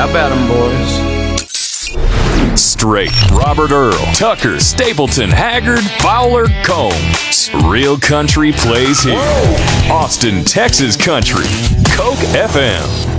How about 'em, boys? Straight, Robert Earl, Tucker, Stapleton, Haggard, Fowler, Combs. Real country plays here. Austin, Texas country. Coke FM.